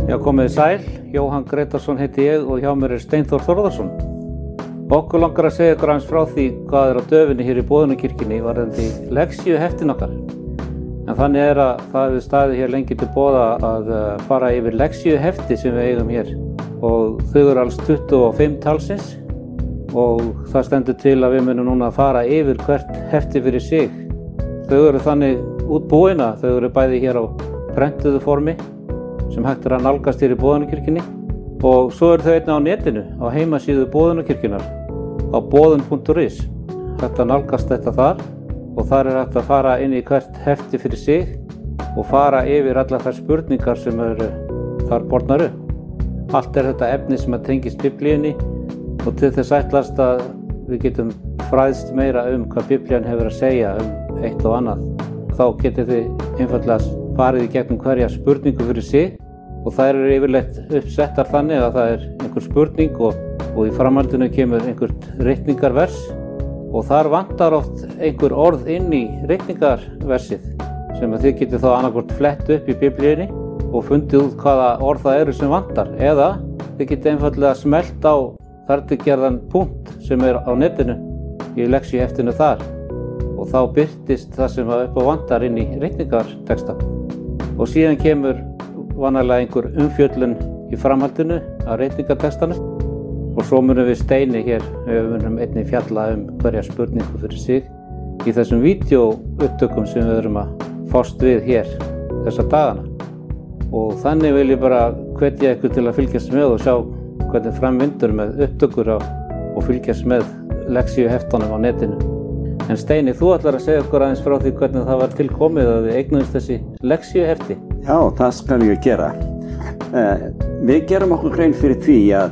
Já, komið sæl, Jóhann Gretarsson heiti ég og hjá mér Steinþór Þórðarsson. Okkur langar að segja ykkur aðeins frá því hvað á döfinni hér í Boðunarkirkjunni varðandi lexíuheftin okkar. En þannig að það hefur staðið hér lengi til boða að fara yfir lexíuhefti sem við eigum hér. Og þau eru alls 25 talsins og það stendur til að við munum núna að fara yfir hvert hefti fyrir sig. Þau eru þannig útbúin að þau eru bæði hér á prentuðu formi sem hægt að nálgast hér í Boðunarkirkjunni og svo eru þau einnig á netinu á heimasíðu Boðunarkirkjunnar á boðun.is. Hægt að nálgast þetta þar og þar hægt að fara inn í hvert hefti fyrir sig og fara yfir allar þær spurningar sem eru þar bornar upp. Allt þetta efni sem að tengist Biblíunni og til þess ætlast að við getum fræðst meira hvað Biblían hefur að segja eitt og annað. Þá getið þið einfaldlega farið í gegnum hverja spurningu fyrir sig og þær eru yfirleitt uppsettar þannig að það einhver spurning og í framhaldinu kemur einhvert ritningarvers og þar vantar oft einhver orð inn í ritningarversið sem að þið getið þá annaðhvort flett upp í Biblíunni og fundið út hvaða orð það eru sem vantar eða þið getið einfaldlega smellt á þar til gerðan punkt sem á netinu í lexíuheftinu þar og þá birtist það sem upp á vantar inn í ritningartexta og síðan kemur vanalega einhver umfjöllun í framhaldinu af ritningartextanum og svo munum við Steini hér, við munum einnig fjalla hverja spurningu fyrir sig í þessum vídeóupptökum sem við erum að fást við hér þessa dagana og þannig vil ég bara hvetja ykkur til að fylgjast með og sjá hvernig framvindur með upptökur og fylgjast með lexíuheftunum á netinu. En Steini, þú ætlar að segja okkur aðeins frá því hvernig það var tilkomið að við eignuðumst þessi lexíuhefti. Já, það skal ég gera. Við gerum okkur grein fyrir því að